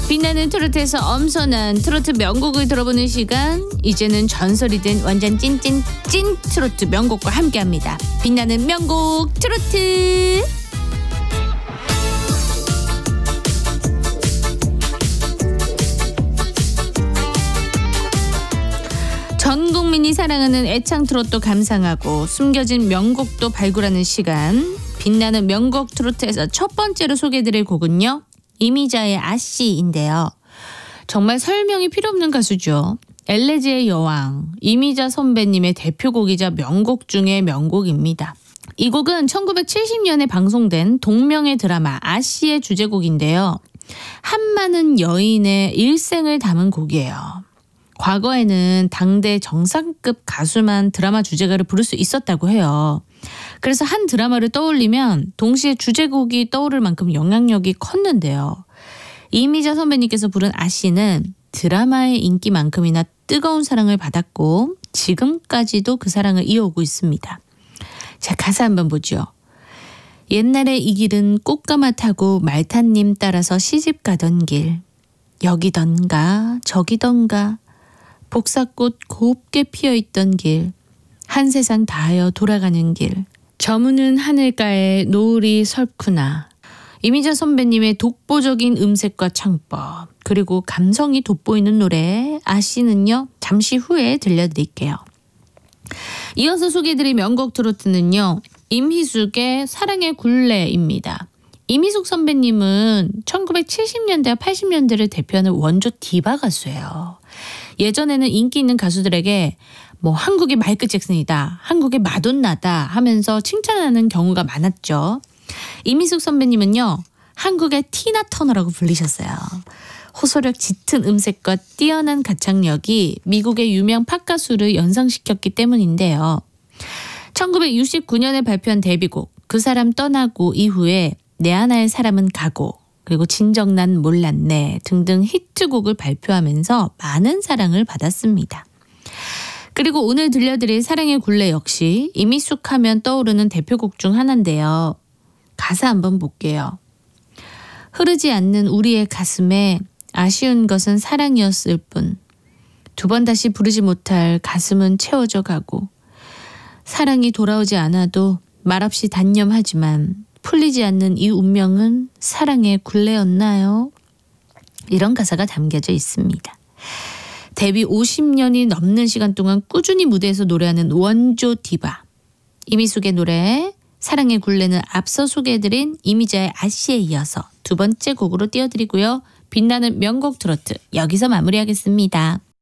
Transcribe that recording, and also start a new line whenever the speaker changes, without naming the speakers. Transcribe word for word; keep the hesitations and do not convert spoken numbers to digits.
빛나는 트로트에서 엄선한 트로트 명곡을 들어보는 시간. 이제는 전설이 된 완전 찐찐 찐 트로트 명곡과 함께합니다. 빛나는 명곡 트로트. 전 국민이 사랑하는 애창 트로트도 감상하고 숨겨진 명곡도 발굴하는 시간. 빛나는 명곡 트로트에서 첫 번째로 소개해드릴 곡은요, 이미자의 아씨인데요. 정말 설명이 필요 없는 가수죠. 엘레지의 여왕, 이미자 선배님의 대표곡이자 명곡 중의 명곡입니다. 이 곡은 천구백칠십 년에 방송된 동명의 드라마 아씨의 주제곡인데요. 한많은 여인의 일생을 담은 곡이에요. 과거에는 당대 정상급 가수만 드라마 주제가를 부를 수 있었다고 해요. 그래서 한 드라마를 떠올리면 동시에 주제곡이 떠오를 만큼 영향력이 컸는데요. 이미자 선배님께서 부른 아씨는 드라마의 인기만큼이나 뜨거운 사랑을 받았고 지금까지도 그 사랑을 이어오고 있습니다. 자, 가사 한번 보죠. 옛날에 이 길은 꽃가마 타고 말타님 따라서 시집 가던 길, 여기던가 저기던가 복사꽃 곱게 피어있던 길, 한 세상 다하여 돌아가는 길, 저무는 하늘가에 노을이 설구나. 이미자 선배님의 독보적인 음색과 창법, 그리고 감성이 돋보이는 노래 아씨는요, 잠시 후에 들려드릴게요. 이어서 소개해드릴 명곡 트로트는요, 임희숙의 사랑의 굴레입니다. 임희숙 선배님은 천구백칠십 년대와 팔십 년대를 대표하는 원조 디바 가수예요. 예전에는 인기 있는 가수들에게 뭐 한국의 마이클 잭슨이다, 한국의 마돈나다 하면서 칭찬하는 경우가 많았죠. 임희숙 선배님은요, 한국의 티나 터너라고 불리셨어요. 호소력 짙은 음색과 뛰어난 가창력이 미국의 유명 팝 가수를 연상시켰기 때문인데요. 천구백육십구 년에 발표한 데뷔곡 그 사람 떠나고 이후에 내 하나의 사람은 가고, 그리고 진정 난 몰랐네 등등 히트곡을 발표하면서 많은 사랑을 받았습니다. 그리고 오늘 들려드릴 사랑의 굴레 역시 임희숙 하면 떠오르는 대표곡 중 하나인데요. 가사 한번 볼게요. 흐르지 않는 우리의 가슴에 아쉬운 것은 사랑이었을 뿐, 두 번 다시 부르지 못할 가슴은 채워져 가고, 사랑이 돌아오지 않아도 말없이 단념하지만 풀리지 않는 이 운명은 사랑의 굴레였나요? 이런 가사가 담겨져 있습니다. 데뷔 오십 년이 넘는 시간 동안 꾸준히 무대에서 노래하는 원조 디바 임희숙의 노래 사랑의 굴레는 앞서 소개해드린 이미자의 아씨에 이어서 두 번째 곡으로 띄워드리고요. 빛나는 명곡 트로트 여기서 마무리하겠습니다.